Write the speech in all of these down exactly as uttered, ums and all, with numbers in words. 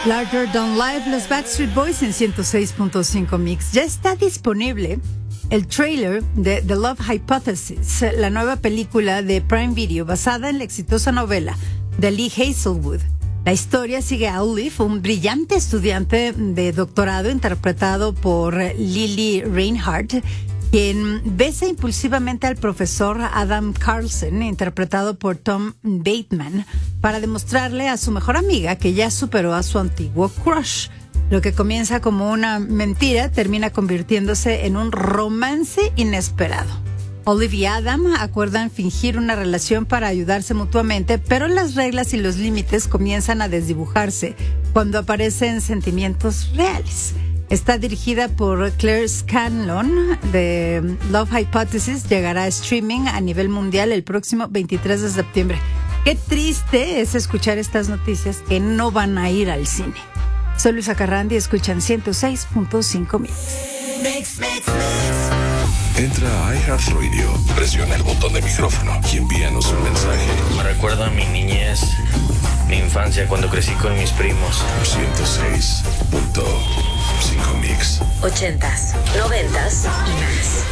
Larger Than Life, los Backstreet Boys en ciento seis punto cinco Mix. Ya está disponible el trailer de The Love Hypothesis, la nueva película de Prime Video basada en la exitosa novela de Lee Hazelwood. La historia sigue a Olive, un brillante estudiante de doctorado interpretado por Lily Reinhardt, quien besa impulsivamente al profesor Adam Carlsen, interpretado por Tom Bateman, para demostrarle a su mejor amiga que ya superó a su antiguo crush. Lo que comienza como una mentira termina convirtiéndose en un romance inesperado. Olive y Adam acuerdan fingir una relación para ayudarse mutuamente, pero las reglas y los límites comienzan a desdibujarse cuando aparecen sentimientos reales. Está dirigida por Claire Scanlon. De Love Hypothesis llegará a streaming a nivel mundial el próximo veintitrés de septiembre. Qué triste es escuchar estas noticias que no van a ir al cine. Soy Luisa Carrandi y escuchan ciento seis punto cinco Mix. Mix, mix, mix. Entra a iHeartRadio, presiona el botón de micrófono y envíanos un mensaje. Me recuerda a mi niñez, mi infancia cuando crecí con mis primos. ciento seis punto cinco Mix. Ochentas, noventas y más.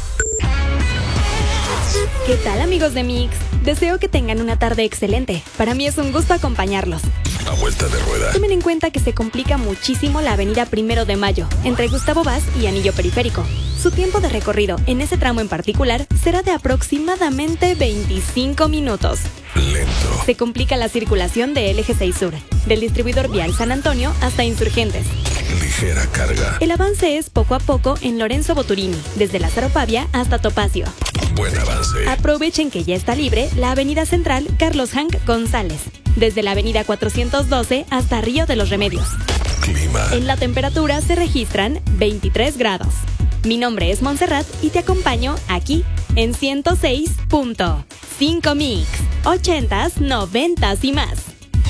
¿Qué tal, amigos de Mix? Deseo que tengan una tarde excelente. Para mí es un gusto acompañarlos. A vuelta de rueda. Tomen en cuenta que se complica muchísimo la avenida Primero de Mayo, entre Gustavo Vaz y Anillo Periférico. Su tiempo de recorrido en ese tramo en particular será de aproximadamente veinticinco minutos. Lento. Se complica la circulación de L G seis Sur, del distribuidor vial San Antonio hasta Insurgentes. Ligera carga. El avance es poco a poco en Lorenzo Boturini, desde Lázaro Pavia hasta Topacio. Buen avance. Aprovechen que ya está libre la avenida central Carlos Hank González, desde la avenida cuatrocientos doce hasta Río de los Remedios. Clima. En la temperatura se registran veintitrés grados. Mi nombre es Montserrat y te acompaño aquí en ciento seis punto cinco Mix. Ochentas, noventas y más.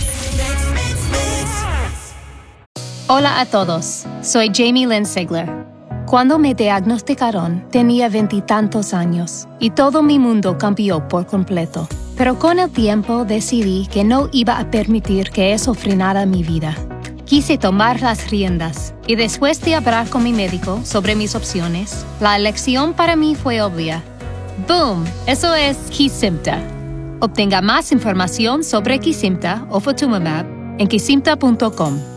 Hola a todos, soy Jamie Lynn Sigler. Cuando me diagnosticaron, tenía veintitantos años y todo mi mundo cambió por completo. Pero con el tiempo decidí que no iba a permitir que eso frenara mi vida. Quise tomar las riendas y después de hablar con mi médico sobre mis opciones, la elección para mí fue obvia. ¡Boom! Eso es Kesimpta. Obtenga más información sobre Kesimpta o Ofatumumab en kesimpta punto com.